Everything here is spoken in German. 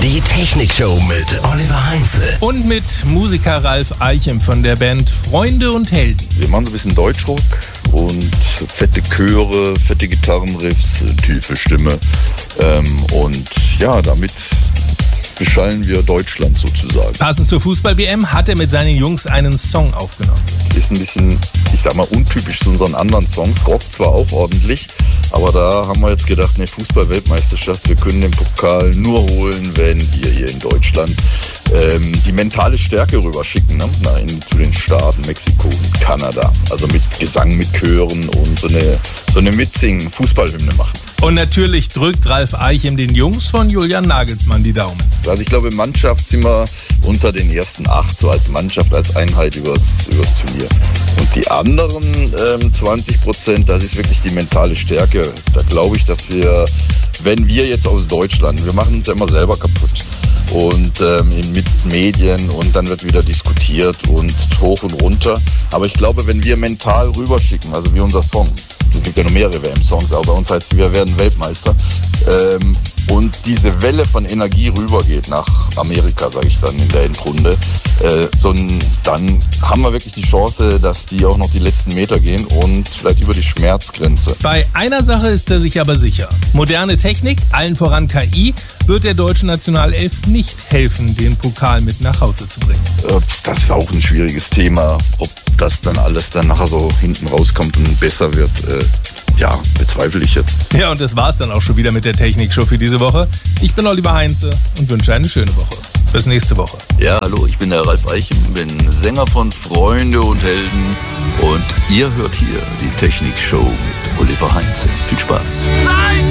Die Technikshow mit Oliver Heinze. Und mit Musiker Ralf Eichem von der Band Freunde und Helden. Wir machen so ein bisschen Deutschrock und fette Chöre, fette Gitarrenriffs, tiefe Stimme. Und ja, damit beschallen wir Deutschland sozusagen. Passend zur Fußball-WM hat er mit seinen Jungs einen Song aufgenommen. Ist ein bisschen, ich sag mal, untypisch zu unseren anderen Songs. Rock zwar auch ordentlich, aber da haben wir jetzt gedacht, ne, Fußball-Weltmeisterschaft, wir können den Pokal nur holen, wenn wir hier in Deutschland die mentale Stärke rüberschicken, ne? Zu den Staaten, Mexiko und Kanada. Also mit Gesang, mit Chören und so eine Mitsingen, Fußballhymne machen. Und natürlich drückt Ralf Eichem den Jungs von Julian Nagelsmann die Daumen. Also ich glaube, in Mannschaft sind wir unter den ersten 8, so als Mannschaft, als Einheit übers Turnier. Und die anderen 20%, das ist wirklich die mentale Stärke. Da glaube ich, dass wir, wenn wir jetzt aus Deutschland, wir machen uns ja immer selber kaputt. Und mit Medien und dann wird wieder diskutiert und hoch und runter. Aber ich glaube, wenn wir mental rüberschicken, also wie unser Song, es gibt ja noch mehrere WM-Songs, aber bei uns heißt es, wir werden Weltmeister. Und diese Welle von Energie rübergeht nach Amerika, sage ich dann in der Endrunde, dann haben wir wirklich die Chance, dass die auch noch die letzten Meter gehen und vielleicht über die Schmerzgrenze. Bei einer Sache ist er sich aber sicher. Moderne Technik, allen voran KI, wird der deutschen Nationalelf nicht helfen, den Pokal mit nach Hause zu bringen. Das ist auch ein schwieriges Thema. Ob das dann alles dann nachher so hinten rauskommt und besser wird, ja, bezweifle ich jetzt. Ja, und das war's dann auch schon wieder mit der Technikshow für diese Woche. Ich bin Oliver Heinze und wünsche eine schöne Woche. Bis nächste Woche. Ja, hallo, ich bin der Ralf Eichem, bin Sänger von Freunde und Helden und ihr hört hier die Technikshow mit Oliver Heinze. Viel Spaß. Nein!